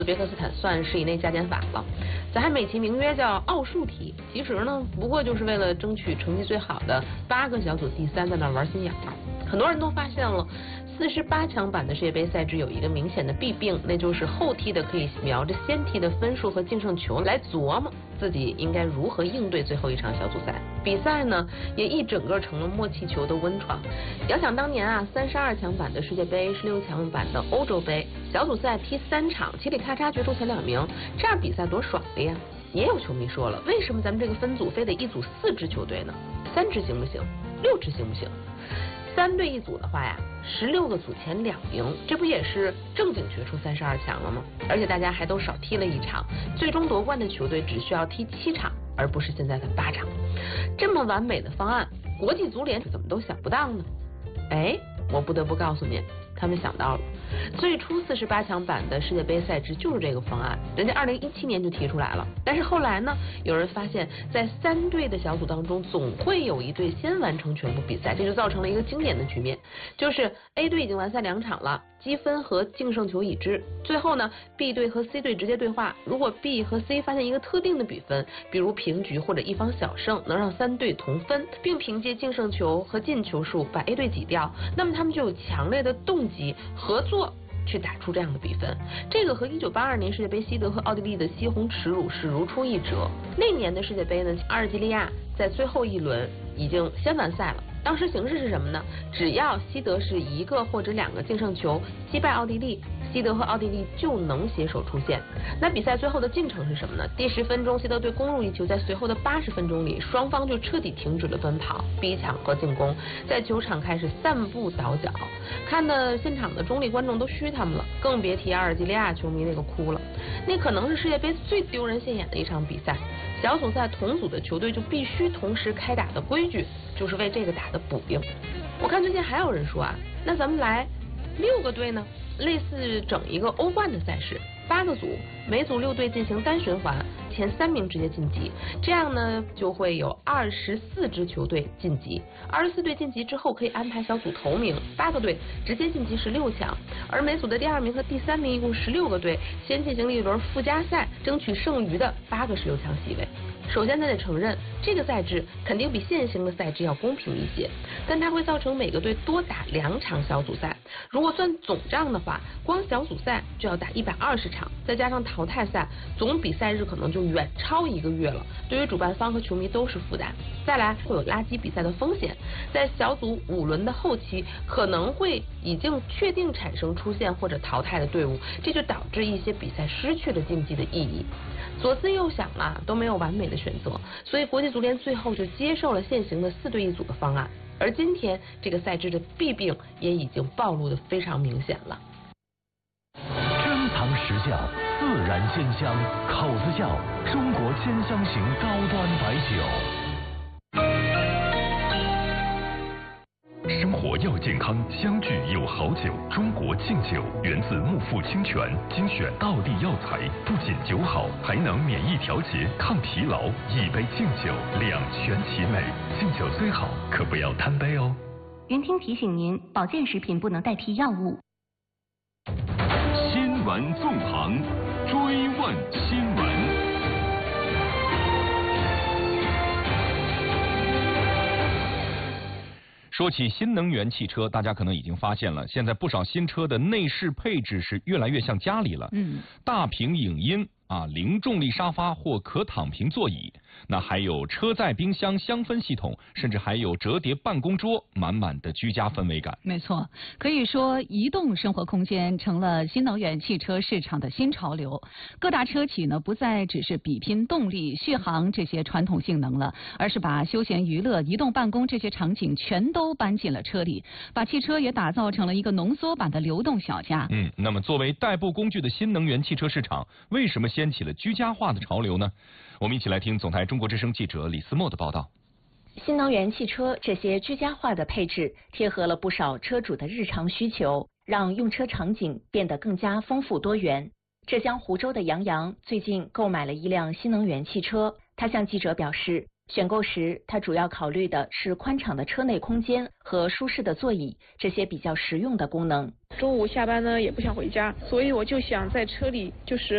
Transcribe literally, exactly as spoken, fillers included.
别克斯坦算是以内加减法了，咱还美其名曰叫奥数题，其实呢不过就是为了争取成绩最好的八个小组第三在那玩心眼儿。很多人都发现了，四十八强版的世界杯赛制有一个明显的弊病，那就是后踢的可以瞄着先踢的分数和净胜球来琢磨自己应该如何应对最后一场小组赛。比赛呢也一整个成了默契球的温床。遥想当年啊，三十二强版的世界杯、十六强版的欧洲杯，小组赛踢三场，嘁里咔嚓决出前两名，这样比赛多爽的呀！也有球迷说了，为什么咱们这个分组非得一组四支球队呢？三支行不行？六支行不行？三队一组的话呀，十六个组前两名，这不也是正经决出三十二强了吗？而且大家还都少踢了一场，最终夺冠的球队只需要踢七场，而不是现在的八场。这么完美的方案，国际足联怎么都想不到呢？哎，我不得不告诉您，他们想到了。最初四十八强版的世界杯赛制就是这个方案，人家二零一七年就提出来了。但是后来呢，有人发现，在三队的小组当中，总会有一队先完成全部比赛，这就造成了一个经典的局面，就是 A 队已经完赛两场了，积分和净胜球已知，最后呢 B 队和 C 队直接对话，如果 B 和 C 发现一个特定的比分，比如平局或者一方小胜，能让三队同分，并凭借净胜球和进球数把 A 队挤掉，那么他们就有强烈的动机合作去打出这样的比分。这个和一九八二年世界杯西德和奥地利的西红耻辱是如出一辙。那年的世界杯呢，阿尔及利亚在最后一轮已经先完赛了。当时形势是什么呢？只要西德是一个或者两个净胜球击败奥地利，西德和奥地利就能携手出线。那比赛最后的进程是什么呢？第十分钟，西德队攻入一球，在随后的八十分钟里，双方就彻底停止了奔跑、逼抢和进攻，在球场开始散步倒脚，看的现场的中立观众都嘘他们了，更别提阿尔及利亚球迷那个哭了。那可能是世界杯最丢人现眼的一场比赛。小组赛同组的球队就必须同时开打的规矩，就是为这个打的补丁。我看最近还有人说啊，那咱们来六个队呢，类似整一个欧冠的赛事，八个组，每组六队进行单循环，前三名直接晋级，这样呢就会有二十四支球队晋级，二十四队晋级之后可以安排小组头名，八个队直接晋级十六强，而每组的第二名和第三名一共十六个队，先进行一轮附加赛，争取剩余的八个十六强席位。首先，咱得承认，这个赛制肯定比现行的赛制要公平一些，但它会造成每个队多打两场小组赛。如果算总账的话，光小组赛就要打一百二十场，再加上淘汰赛，总比赛日可能就远超一个月了，对于主办方和球迷都是负担。再来，会有垃圾比赛的风险，在小组五轮的后期，可能会已经确定产生出线或者淘汰的队伍，这就导致一些比赛失去了竞技的意义。左思右想啊，都没有完美的选择，所以国际足联最后就接受了现行的四队一组的方案。而今天这个赛制的弊病也已经暴露得非常明显了。 珍藏实效，自然鲜香，口子窖中国鲜香型高端白酒。 生活要健康，相聚有好酒。中国敬酒源自木富清泉，精选道地药材，不仅酒好，还能免疫调节、抗疲劳。一杯敬酒，两全其美。敬酒虽好，可不要贪杯哦。 云听提醒您，保健食品不能代替药物。 新闻纵横，追问新闻。 说起新能源汽车，大家可能已经发现了，现在不少新车的内饰配置是越来越像家里了。嗯，大屏影音啊，零重力沙发或可躺平座椅，那还有车载冰箱香氛系统，甚至还有折叠办公桌，满满的居家氛围感。 没错，可以说移动生活空间成了新能源汽车市场的新潮流。各大车企呢，不再只是比拼动力、续航这些传统性能了，而是把休闲娱乐、移动办公这些场景全都搬进了车里，把汽车也打造成了一个浓缩版的流动小家。 嗯，那么作为代步工具的新能源汽车市场，为什么掀起了居家化的潮流呢？我们一起来听总台中国之声记者李思墨的报道。 新能源汽车这些居家化的配置，贴合了不少车主的日常需求，让用车场景变得更加丰富多元。浙江湖州的杨洋最近购买了一辆新能源汽车，他向记者表示，选购时他主要考虑的是宽敞的车内空间和舒适的座椅，这些比较实用的功能。 中午下班呢也不想回家，所以我就想在车里就是